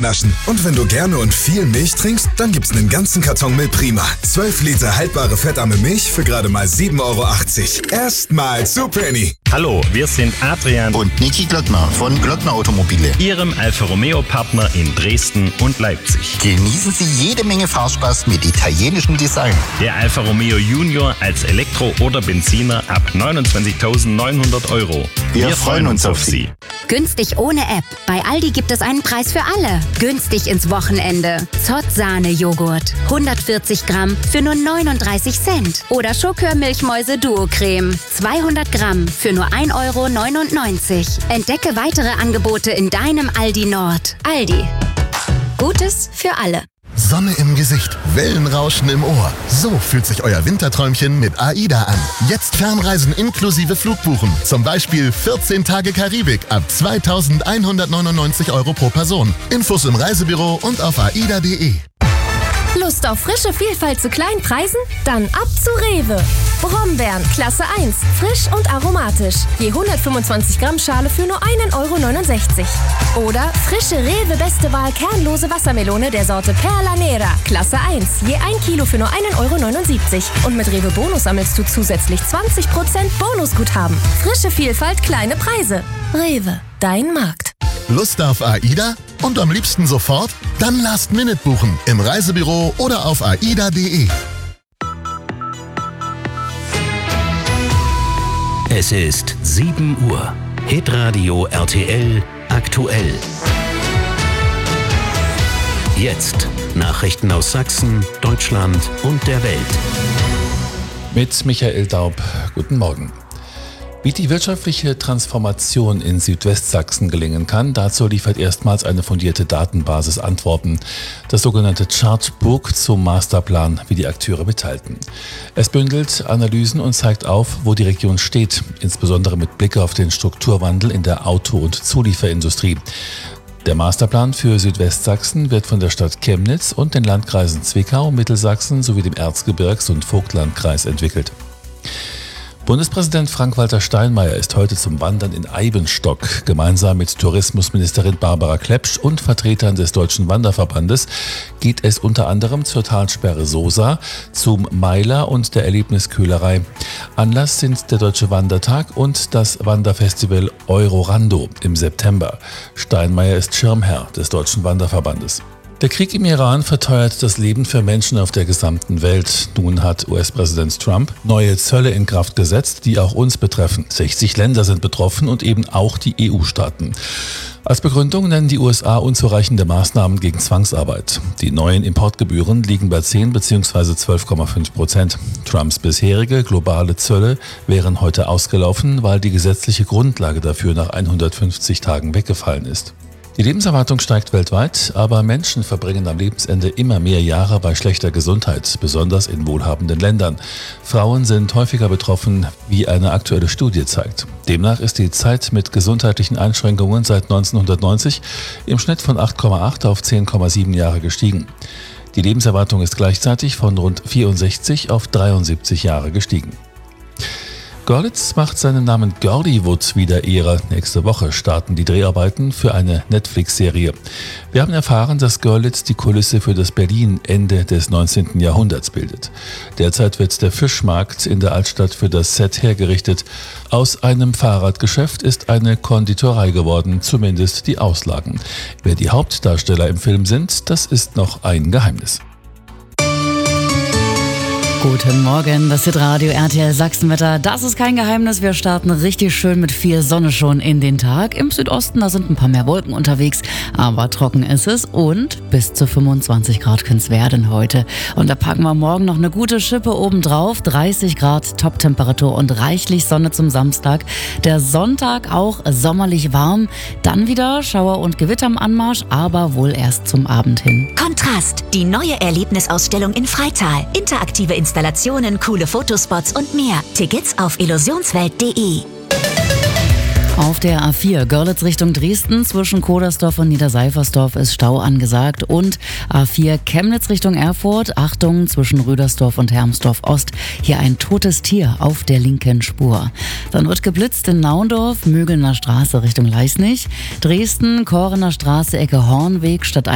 naschen. Und wenn du gerne und viel Milch trinkst, dann gibt's einen ganzen Karton Milprima. 12 Liter haltbare fettarme Milch für gerade mal 7,80 Euro. Erstmal zu Penny. Hallo, wir sind Adrian und Niki Glöckner von Glöckner Automobile, Ihrem Alfa Romeo Partner in Dresden und Leipzig. Genießen Sie jede Menge Fahrspaß mit italienischem Design. Der Alfa Romeo Junior als Elektro- oder Benziner ab 29.900 Euro. Wir freuen uns auf Sie. Günstig ohne App. Bei Aldi gibt es einen Preis für alle. Günstig ins Wochenende. Zott-Sahne-Joghurt. 140 Gramm für nur 39 Cent. Oder Schokör-Milchmäuse-Duo-Creme. 200 Gramm für nur 1,99 Euro. Entdecke weitere Angebote in deinem Aldi Nord. Aldi. Gutes für alle. Sonne im Gesicht, Wellenrauschen im Ohr. So fühlt sich euer Winterträumchen mit AIDA an. Jetzt Fernreisen inklusive Flugbuchen. Zum Beispiel 14 Tage Karibik ab 2.199 Euro pro Person. Infos im Reisebüro und auf aida.de. Lust auf frische Vielfalt zu kleinen Preisen? Dann ab zu Rewe. Brombeeren, Klasse 1, frisch und aromatisch. Je 125 Gramm Schale für nur 1,69 Euro. Oder frische Rewe Beste Wahl kernlose Wassermelone der Sorte Perla Nera, Klasse 1. Je 1 Kilo für nur 1,79 Euro. Und mit Rewe Bonus sammelst du zusätzlich 20% Bonusguthaben. Frische Vielfalt, kleine Preise. Rewe, dein Markt. Lust auf AIDA? Und am liebsten sofort? Dann Last Minute buchen im Reisebüro oder auf aida.de. Es ist 7 Uhr. Hitradio RTL aktuell. Jetzt Nachrichten aus Sachsen, Deutschland und der Welt. Mit Michael Daub. Guten Morgen. Wie die wirtschaftliche Transformation in Südwestsachsen gelingen kann, dazu liefert erstmals eine fundierte Datenbasis Antworten, das sogenannte Chartbook zum Masterplan, wie die Akteure mitteilten. Es bündelt Analysen und zeigt auf, wo die Region steht, insbesondere mit Blick auf den Strukturwandel in der Auto- und Zulieferindustrie. Der Masterplan für Südwestsachsen wird von der Stadt Chemnitz und den Landkreisen Zwickau, Mittelsachsen sowie dem Erzgebirgs- und Vogtlandkreis entwickelt. Bundespräsident Frank-Walter Steinmeier ist heute zum Wandern in Eibenstock. Gemeinsam mit Tourismusministerin Barbara Klepsch und Vertretern des Deutschen Wanderverbandes geht es unter anderem zur Talsperre Sosa, zum Meiler und der Erlebniskühlerei. Anlass sind der Deutsche Wandertag und das Wanderfestival Eurorando im September. Steinmeier ist Schirmherr des Deutschen Wanderverbandes. Der Krieg im Iran verteuert das Leben für Menschen auf der gesamten Welt. Nun hat US-Präsident Trump neue Zölle in Kraft gesetzt, die auch uns betreffen. 60 Länder sind betroffen und eben auch die EU-Staaten. Als Begründung nennen die USA unzureichende Maßnahmen gegen Zwangsarbeit. Die neuen Importgebühren liegen bei 10 bzw. 12,5%. Trumps bisherige globale Zölle wären heute ausgelaufen, weil die gesetzliche Grundlage dafür nach 150 Tagen weggefallen ist. Die Lebenserwartung steigt weltweit, aber Menschen verbringen am Lebensende immer mehr Jahre bei schlechter Gesundheit, besonders in wohlhabenden Ländern. Frauen sind häufiger betroffen, wie eine aktuelle Studie zeigt. Demnach ist die Zeit mit gesundheitlichen Einschränkungen seit 1990 im Schnitt von 8,8 auf 10,7 Jahre gestiegen. Die Lebenserwartung ist gleichzeitig von rund 64 auf 73 Jahre gestiegen. Görlitz macht seinem Namen Görliwood wieder Ehre. Nächste Woche starten die Dreharbeiten für eine Netflix-Serie. Wir haben erfahren, dass Görlitz die Kulisse für das Berlin Ende des 19. Jahrhunderts bildet. Derzeit wird der Fischmarkt in der Altstadt für das Set hergerichtet. Aus einem Fahrradgeschäft ist eine Konditorei geworden, zumindest die Auslagen. Wer die Hauptdarsteller im Film sind, das ist noch ein Geheimnis. Guten Morgen, das Hitradio RTL Sachsenwetter. Das ist kein Geheimnis. Wir starten richtig schön mit viel Sonne schon in den Tag. Im Südosten, da sind ein paar mehr Wolken unterwegs, aber trocken ist es und bis zu 25 Grad können es werden heute. Und da packen wir morgen noch eine gute Schippe obendrauf. 30 Grad Top-Temperatur und reichlich Sonne zum Samstag. Der Sonntag auch sommerlich warm. Dann wieder Schauer und Gewitter am Anmarsch, aber wohl erst zum Abend hin. Kontrast, die neue Erlebnisausstellung in Freital. Interaktive Installationen, coole Fotospots und mehr. Tickets auf illusionswelt.de. Auf der A4 Görlitz Richtung Dresden zwischen Kodersdorf und Niederseifersdorf ist Stau angesagt und A4 Chemnitz Richtung Erfurt, Achtung, zwischen Rüdersdorf und Hermsdorf Ost, hier ein totes Tier auf der linken Spur. Dann wird geblitzt in Naundorf, Mögelner Straße Richtung Leisnig, Dresden, Korener Straße, Ecke Hornweg, Stadt